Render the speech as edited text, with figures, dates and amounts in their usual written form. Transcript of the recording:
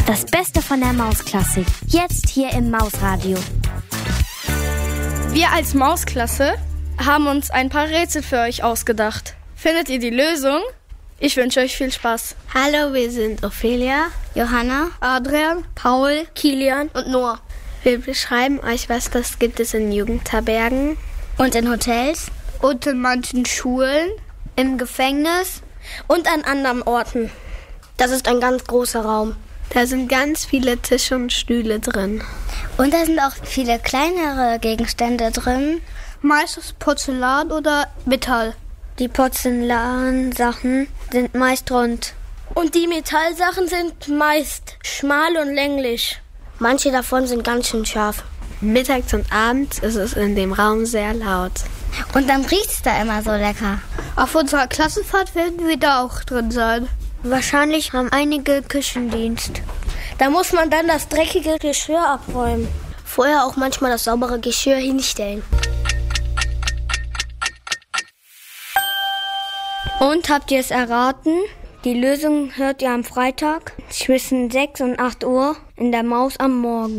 Das Beste von der Mausklassik. Jetzt hier im Mausradio. Wir als Mausklasse haben uns ein paar Rätsel für euch ausgedacht. Findet ihr die Lösung? Ich wünsche euch viel Spaß. Hallo, wir sind Ophelia, Johanna, Adrian, Paul, Kilian und Noah. Wir beschreiben euch, was das gibt es in Jugendherbergen und in Hotels und in manchen Schulen, im Gefängnis und an anderen Orten. Das ist ein ganz großer Raum. Da sind ganz viele Tische und Stühle drin. Und da sind auch viele kleinere Gegenstände drin. Meistens Porzellan oder Metall. Die Porzellansachen sind meist rund. Und die Metallsachen sind meist schmal und länglich. Manche davon sind ganz schön scharf. Mittags und abends ist es in dem Raum sehr laut. Und dann riecht's da immer so lecker. Auf unserer Klassenfahrt werden wir da auch drin sein. Wahrscheinlich haben einige Küchendienst. Da muss man dann das dreckige Geschirr abräumen. Vorher auch manchmal das saubere Geschirr hinstellen. Und habt ihr es erraten? Die Lösung hört ihr am Freitag zwischen 6 und 8 Uhr in der Maus am Morgen.